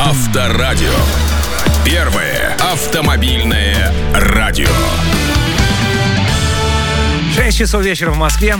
Авторадио. Первое автомобильное радио. 6 часов вечера в Москве.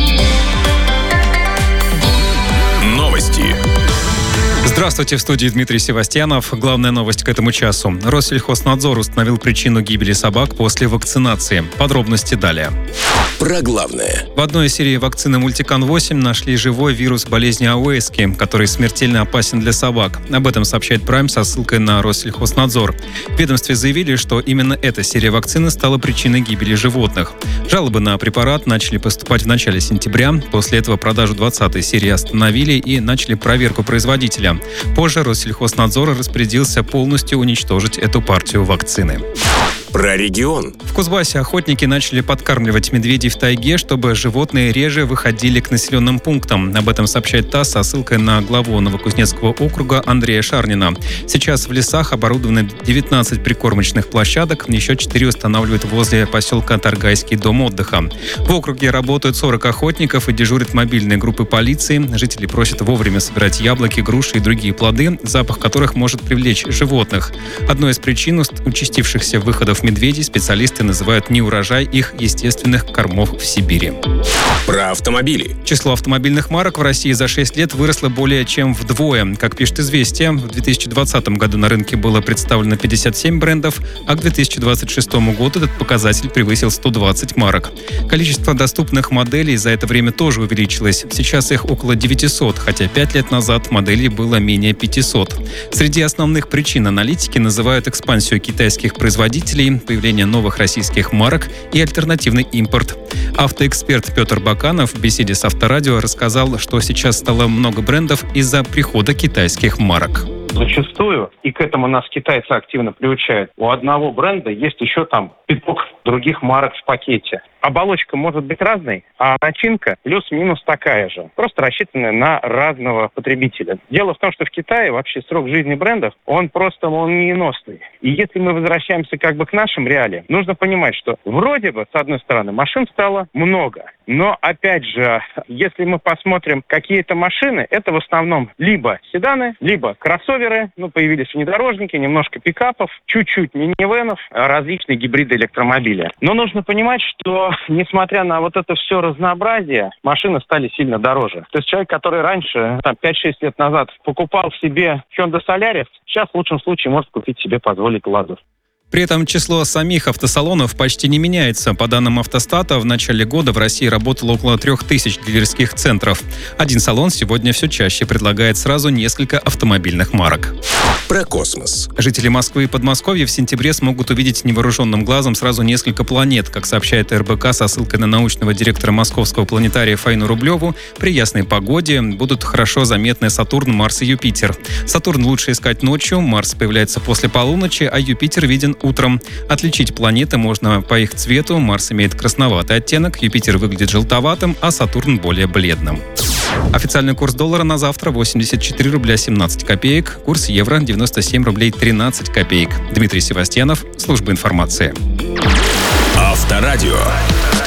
Новости. Здравствуйте, в студии Дмитрий Севастьянов. Главная новость к этому часу. Россельхознадзор установил причину гибели собак после вакцинации. Подробности далее. Про главное. В одной из серий вакцины Мультикан-8 нашли живой вирус болезни Ауэски, который смертельно опасен для собак. Об этом сообщает Прайм со ссылкой на Россельхознадзор. В ведомстве заявили, что именно эта серия вакцины стала причиной гибели животных. Жалобы на препарат начали поступать в начале сентября. После этого продажу 20-й серии остановили и начали проверку производителя. Позже Россельхознадзор распорядился полностью уничтожить эту партию вакцины. Про регион. В Кузбассе охотники начали подкармливать медведей в тайге, чтобы животные реже выходили к населенным пунктам. Об этом сообщает ТАСС со ссылкой на главу Новокузнецкого округа Андрея Шарнина. Сейчас в лесах оборудованы 19 прикормочных площадок, еще 4 устанавливают возле поселка Торгайский дом отдыха. В округе работают 40 охотников и дежурят мобильные группы полиции. Жители просят вовремя собирать яблоки, груши и другие плоды, запах которых может привлечь животных. Одной из причин участившихся выходов медведей специалисты называют неурожай их естественных кормов в Сибири. Про автомобили. Число автомобильных марок в России за 6 лет выросло более чем вдвое. Как пишет «Известия», в 2020 году на рынке было представлено 57 брендов, а к 2026 году этот показатель превысил 120 марок. Количество доступных моделей за это время тоже увеличилось. Сейчас их около 900, хотя 5 лет назад моделей было менее 500. Среди основных причин аналитики называют экспансию китайских производителей, появление новых российских марок и альтернативный импорт. Автоэксперт Петр Баканов в беседе с Авторадио рассказал, что сейчас стало много брендов из-за прихода китайских марок. Зачастую, и к этому нас китайцы активно приучают, у одного бренда есть еще там пяток других марок в пакете. Оболочка может быть разной, а начинка плюс-минус такая же, просто рассчитанная на разного потребителя. Дело в том, что в Китае вообще срок жизни брендов, он молниеносный. И если мы возвращаемся к нашим реалиям, нужно понимать, что вроде бы, с одной стороны, машин стало много. Но, опять же, если мы посмотрим какие-то машины, это в основном либо седаны, либо кроссоверы, появились внедорожники, немножко пикапов, чуть-чуть минивенов, различные гибриды электромобиля. Но нужно понимать, что, несмотря на вот это все разнообразие, машины стали сильно дороже. То есть человек, который раньше, 5-6 лет назад, покупал себе Hyundai Solaris, сейчас в лучшем случае может купить себе, позволить Lada. При этом число самих автосалонов почти не меняется. По данным Автостата, в начале года в России работало около 3000 дилерских центров. Один салон сегодня все чаще предлагает сразу несколько автомобильных марок. Про космос. Жители Москвы и Подмосковья в сентябре смогут увидеть невооруженным глазом сразу несколько планет. Как сообщает РБК со ссылкой на научного директора Московского планетария Фаину Рублеву, при ясной погоде будут хорошо заметны Сатурн, Марс и Юпитер. Сатурн лучше искать ночью, Марс появляется после полуночи, а Юпитер виден утром. Отличить планеты можно по их цвету. Марс имеет красноватый оттенок, Юпитер выглядит желтоватым, а Сатурн более бледным. Официальный курс доллара на завтра 84 рубля 17 копеек, курс евро 97 рублей 13 копеек. Дмитрий Севастьянов, служба информации. Авторадио.